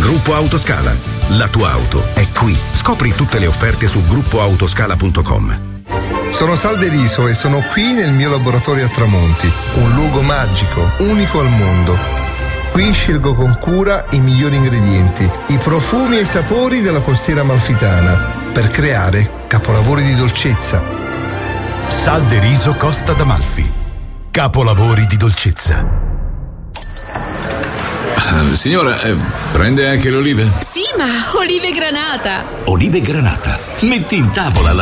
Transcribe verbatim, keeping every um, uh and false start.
Gruppo Autoscala. La tua auto è qui. Scopri tutte le offerte su gruppo autoscala punto com. Sono Sal De Riso e sono qui nel mio laboratorio a Tramonti, un luogo magico, unico al mondo. Qui scelgo con cura i migliori ingredienti, i profumi e i sapori della costiera amalfitana per creare capolavori di dolcezza. Sal De Riso Costa d'Amalfi. Capolavori di dolcezza. Signora, eh, prende anche le olive? Sì, ma olive granata. Olive granata. Metti in tavola la